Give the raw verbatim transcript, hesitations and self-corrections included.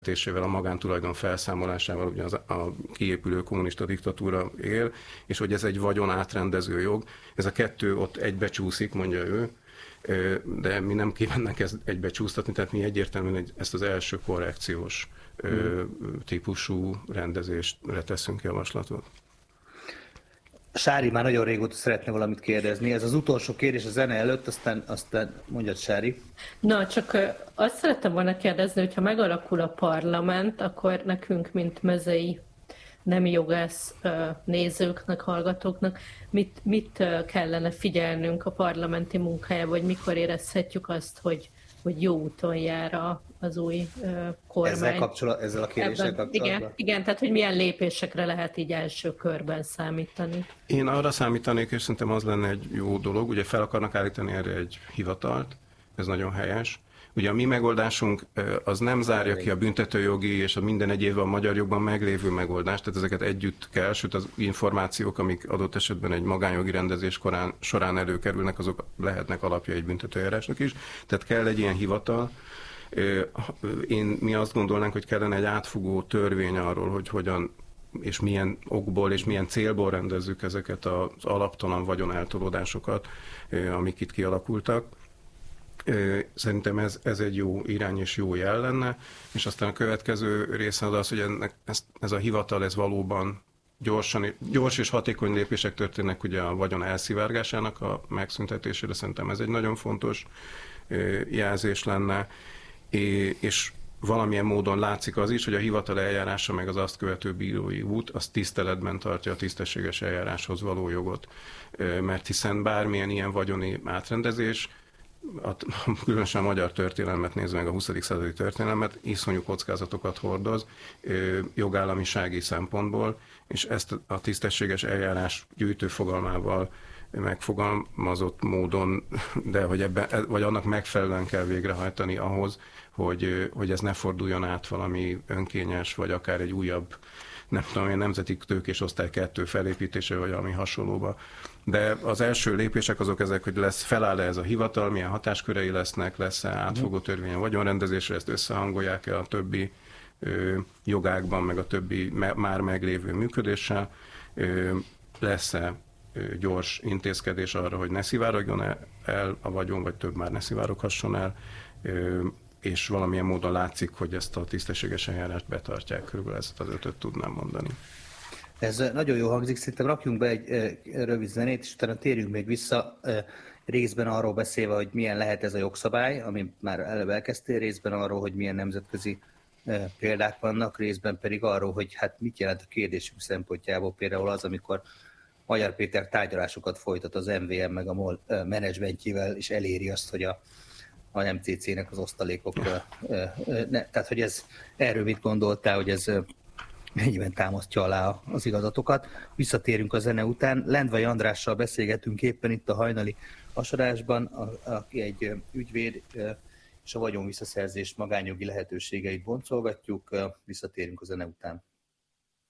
a magántulajdon felszámolásával ugye az, a kiépülő kommunista diktatúra él, és hogy ez egy vagyon átrendező jog. Ez a kettő ott egybecsúszik, mondja ő, de mi nem kívánnak ezt egybecsúsztatni, tehát mi egyértelműen ezt az első korrekciós hmm. típusú rendezésre teszünk javaslatot. Sári már nagyon régóta szeretne valamit kérdezni. Ez az utolsó kérdés a zene előtt, aztán, aztán mondjad, Sári. Na, csak azt szerettem volna kérdezni, hogyha megalakul a parlament, akkor nekünk, mint mezei nem jogász nézőknek, hallgatóknak, mit, mit kellene figyelnünk a parlamenti munkájába, vagy mikor érezhetjük azt, hogy, hogy jó úton jár az új kormány. Ezzel, kapcsolat, ezzel a kérdéssel kapcsolatban? Igen, igen, tehát hogy milyen lépésekre lehet így első körben számítani. Én arra számítanék, és szerintem az lenne egy jó dolog, ugye fel akarnak állítani erre egy hivatalt, ez nagyon helyes. Ugye a mi megoldásunk az nem zárja ki a büntetőjogi és a minden egyéb a magyar jogban meglévő megoldást, tehát ezeket együtt kell, sőt az információk, amik adott esetben egy magánjogi rendezés korán, során előkerülnek, azok lehetnek alapja egy büntetőeljárásnak is, tehát kell egy ilyen hivatal. Én, mi azt gondolnánk, hogy kellene egy átfogó törvény arról, hogy hogyan és milyen okból és milyen célból rendezzük ezeket az alaptalan vagyoneltolódásokat, amik itt kialakultak. Szerintem ez, ez egy jó irány és jó jel lenne, és aztán a következő része az az, hogy ennek, ez, ez a hivatal ez valóban gyorsan, gyors és hatékony lépések történnek ugye a vagyon elszivárgásának a megszüntetésére, szerintem ez egy nagyon fontos jelzés lenne, és valamilyen módon látszik az is, hogy a hivatal eljárása meg az azt követő bírói út, az tiszteletben tartja a tisztességes eljáráshoz való jogot, mert hiszen bármilyen ilyen vagyoni átrendezés, a, különösen a magyar történelmet nézve meg a huszadik századi történelmet, iszonyú kockázatokat hordoz jogállamisági szempontból, és ezt a tisztességes eljárás gyűjtő fogalmával megfogalmazott módon, de hogy ebben, vagy annak megfelelően kell végrehajtani ahhoz, hogy, hogy ez ne forduljon át valami önkényes, vagy akár egy újabb, nem tudom, egy nemzeti tőkés osztály kettő felépítése, vagy valami hasonlóba. De az első lépések azok ezek, hogy lesz, feláll-e ez a hivatal, milyen hatáskörei lesznek, lesz-e átfogó törvény a vagyonrendezésre, ezt összehangolják-e a többi ö, jogákban, meg a többi me, már meglévő működéssel, ö, lesz-e ö, gyors intézkedés arra, hogy ne szivárogjon el a vagyon, vagy több már ne szivároghasson el, ö, és valamilyen módon látszik, hogy ezt a tisztességes eljárást betartják, körülbelül ezt az ötöt tudnám mondani. Ez nagyon jó hangzik, szerintem rakjunk be egy rövid zenét, és utána térjünk még vissza, részben arról beszélve, hogy milyen lehet ez a jogszabály, amit már előbb elkezdtél, részben arról, hogy milyen nemzetközi példák vannak, részben pedig arról, hogy hát mit jelent a kérdésünk szempontjából, például az, amikor Magyar Péter tárgyalásokat folytat az em vé em meg a MOL menedzsmentjével, és eléri azt, hogy a a em cé cé-nek az osztalékok, ne, tehát hogy ez, erről mit gondoltál, hogy ez mennyiben támasztja alá az igazatokat. Visszatérünk a zene után. Lendvai Andrással beszélgetünk éppen itt a hajnali asadásban, aki egy ügyvéd, és a vagyon visszaszerzés magánjogi lehetőségeit boncolgatjuk. Visszatérünk a zene után.